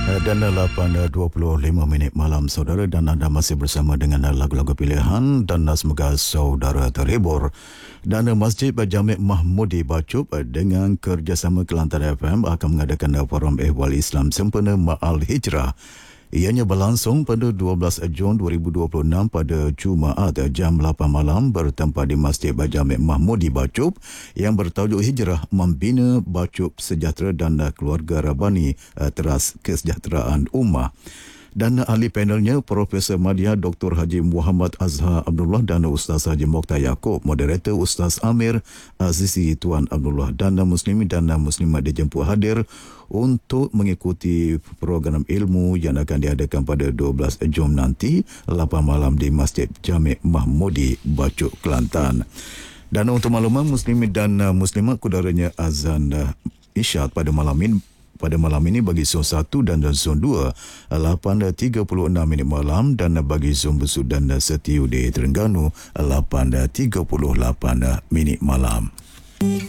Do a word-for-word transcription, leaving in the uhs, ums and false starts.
Dan lapan dua puluh lima minit malam saudara, dan anda masih bersama dengan lagu-lagu pilihan dan semoga saudara terhibur. Dan Masjid Jami' Mahmudi Bacup dengan kerjasama Kelantan F M akan mengadakan forum ehwal Islam sempena Ma'al Hijrah. Ianya berlangsung pada dua belas Jun dua ribu dua puluh enam pada Jumaat jam lapan malam bertempat di Masjid Jami' Mahmudi Bacup yang bertajuk Hijrah Membina Bacup Sejahtera dan Keluarga Rabani Teras Kesejahteraan Ummah. Dan ahli panelnya Profesor Madya Doktor Haji Muhammad Azhar Abdullah dan Ustaz Haji Mokhtar Yaakob, moderator Ustaz Amir Azizi Tuan Abdullah, dan muslimin dan muslimat dijemput hadir untuk mengikuti program ilmu yang akan diadakan pada dua belas Jun nanti lapan malam di Masjid Jami' Mahmudi Bacup, Kelantan. Dan untuk makluman muslimin dan muslimat, kudaranya azan isyak pada malam ini pada malam ini bagi zon satu dan zon dua lapan tiga puluh enam minit malam, dan bagi zon Besut dan Setiu di Terengganu lapan tiga puluh lapan minit malam.